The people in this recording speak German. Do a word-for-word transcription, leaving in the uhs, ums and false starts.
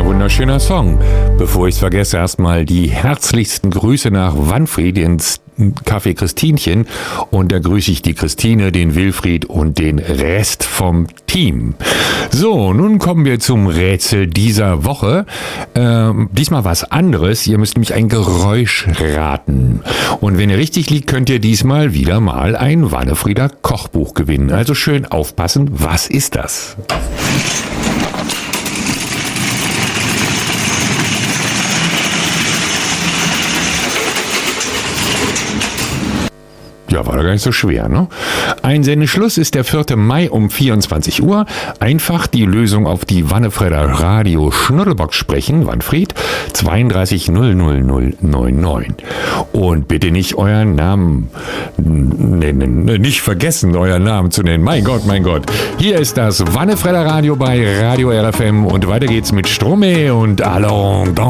ja wunderschöner Song. Bevor ich es vergesse, erstmal die herzlichsten Grüße nach Wanfried ins Café Christinchen. Und da grüße ich die Christine, den Wilfried und den Rest vom Team. So, nun kommen wir zum Rätsel dieser Woche. Ähm, diesmal was anderes. Ihr müsst nämlich ein Geräusch raten. Und wenn ihr richtig liegt, könnt ihr diesmal wieder mal ein Wannefrieder Kochbuch gewinnen. Also schön aufpassen. Was ist das? Ja, war doch gar nicht so schwer, ne? Einsendeschluss ist der vierte Mai um vierundzwanzig Uhr. Einfach die Lösung auf die Wannefrieder Radio Schnuddelbox sprechen, Wanfried, zweiunddreißig null null null neunundneunzig. Und bitte nicht euren Namen nennen, nicht vergessen, euren Namen zu nennen. Mein Gott, mein Gott. Hier ist das Wannefrieder Radio bei Radio R F M und weiter geht's mit Stromae und Allons.